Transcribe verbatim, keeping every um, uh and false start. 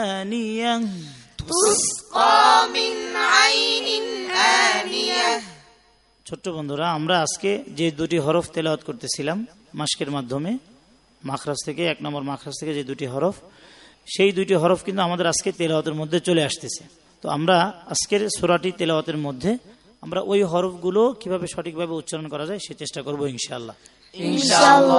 آنية تسقى من عين آنية। ছোট্ট বন্ধুরা, আমরা আজকে যে দুটি হরফ তেলাওয়াত করতেছিলাম মাশকের মাধ্যমে, মাখরাজ থেকে, এক নম্বর মাখরাজ থেকে যে দুটি হরফ, সেই দুটি হরফ কিন্তু আমাদের আজকে তেলাওয়াতের মধ্যে চলে আসতেছে। তো আমরা আজকের সূরাটি তেলাওয়াতের মধ্যে আমরা ওই হরফগুলো কিভাবে সঠিকভাবে উচ্চারণ করা যায় সে চেষ্টা করবো ইনশাআল্লাহ। ইনশাআল্লাহ।